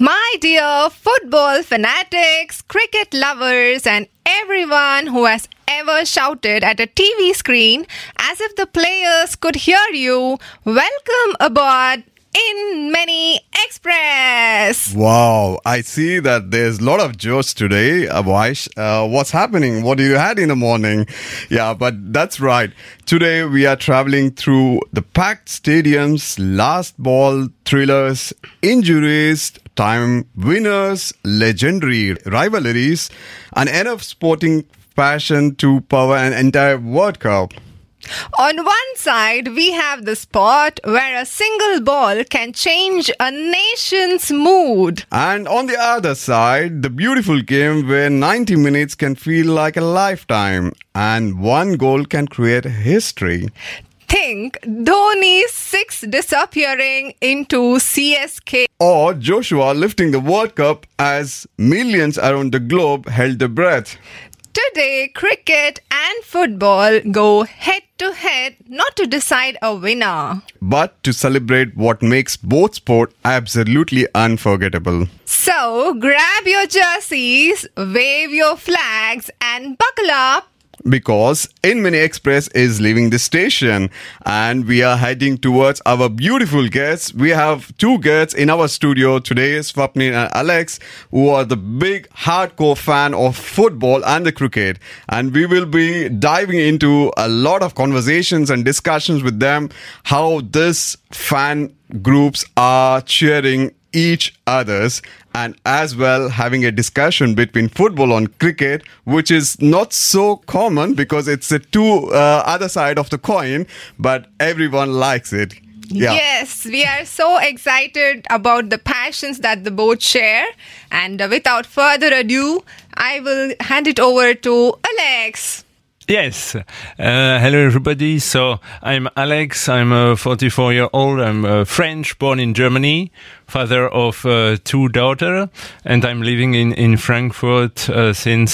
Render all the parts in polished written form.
My dear football fanatics, cricket lovers, and everyone who has ever shouted at a TV screen as if the players could hear you, welcome aboard in Many Express. Wow, I see that there's a lot of jokes today, Avaish. What's happening? What you had in the morning? Yeah, but that's right. Today we are traveling through the packed stadiums, last ball thrillers, injuries, time winners, legendary rivalries, and enough sporting passion to power an entire World Cup. On one side, we have the sport where a single ball can change a nation's mood. And on the other side, the beautiful game where 90 minutes can feel like a lifetime and one goal can create history. Think Dhoni's six disappearing into CSK. Or Joshua lifting the World Cup as millions around the globe held their breath. Today, cricket and football go head to head not to decide a winner, but to celebrate what makes both sport absolutely unforgettable. So, grab your jerseys, wave your flags, and buckle up. Because In Many Express is leaving the station and we are heading towards our beautiful guests. We have two guests in our studio today, Swapnil and Alex, who are the big hardcore fan of football and the cricket. And we will be diving into a lot of conversations and discussions with them, how this fan groups are cheering each others, and as well having a discussion between football and cricket, which is not so common because it's the two other side of the coin, but everyone likes it. Yeah. Yes, we are so excited about the passions that the both share. And without further ado, I will hand it over to Alex. Yes. Hello, everybody. So I'm Alex. I'm 44-year-old. I'm French, born in Germany, father of two daughters, and I'm living in Frankfurt since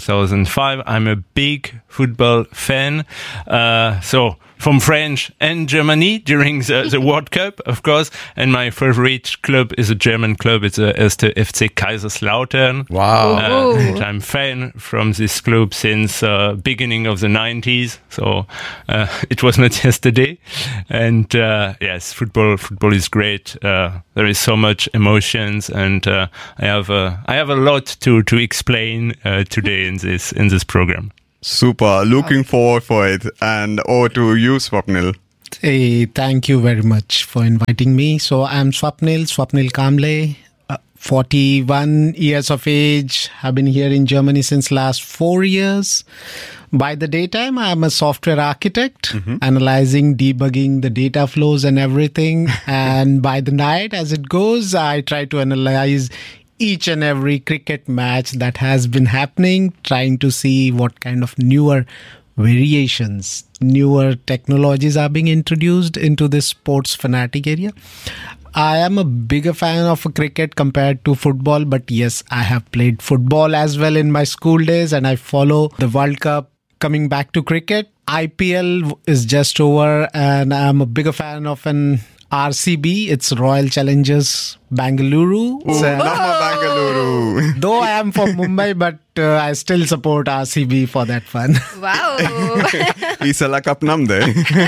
2005. I'm a big football fan. So from France and Germany during the World Cup, of course. And my favorite club is a German club. It's the FC Kaiserslautern. Wow. And I'm fan from this club since beginning of the 90s. So it was not yesterday. And yes, football is great. There is so much emotions, and I have a lot to explain today in this program. Super. Looking forward for it. And over to you, Swapnil. Hey, thank you very much for inviting me. So I'm Swapnil Kamble, 41 years of age. I've been here in Germany since last 4 years. By the daytime, I'm a software architect, analyzing, debugging the data flows and everything. And by the night, as it goes, I try to analyze each and every cricket match that has been happening, trying to see what kind of newer variations, newer technologies are being introduced into this sports fanatic area. I am a bigger fan of cricket compared to football, but yes, I have played football as well in my school days, and I follow the World Cup. Coming back to cricket, IPL is just over, and I'm a bigger fan of an RCB. It's Royal Challengers Bangalore. Bangalore. Though I am from Mumbai, but I still support RCB for that fun. Wow. Isala Cup namde.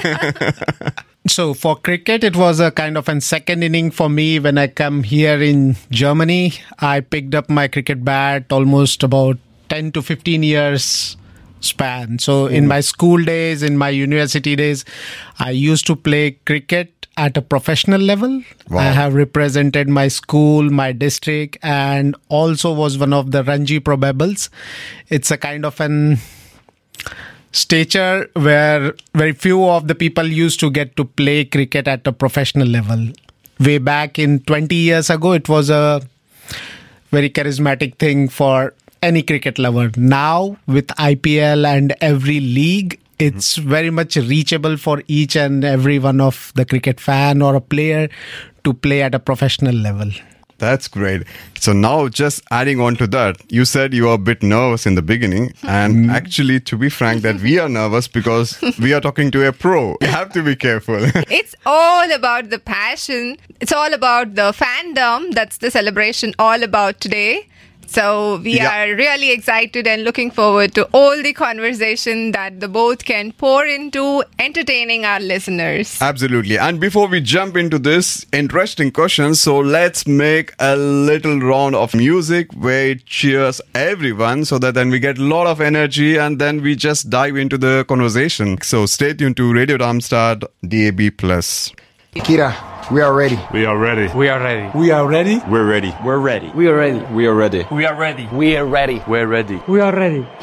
So for cricket, it was a kind of a second inning for me when I come here in Germany. I picked up my cricket bat almost about 10 to 15 years span. So in my school days, in my university days, I used to play cricket at a professional level. Wow. I have represented my school, my district, and also was one of the Ranji probables. It's a kind of an stature where very few of the people used to get to play cricket at a professional level. Way back in 20 years ago, it was a very charismatic thing for any cricket lover. Now, with IPL and every league, it's very much reachable for each and every one of the cricket fan or a player to play at a professional level. That's great. So now just adding on to that, you said you were a bit nervous in the beginning. And actually, to be frank, that we are nervous because we are talking to a pro. You have to be careful. It's all about the passion. It's all about the fandom. That's the celebration all about today. So we are really excited and looking forward to all the conversation that the both can pour into entertaining our listeners. Absolutely. And before we jump into this interesting question, so let's make a little round of music where it cheers everyone so that then we get a lot of energy and then we just dive into the conversation. So stay tuned to Radio Darmstadt DAB+. Kira, we are ready. We are ready. We are ready. We are ready. We're ready. We're ready. We are ready. We are ready. We are ready. We are ready. We're ready. We're ready. We are ready.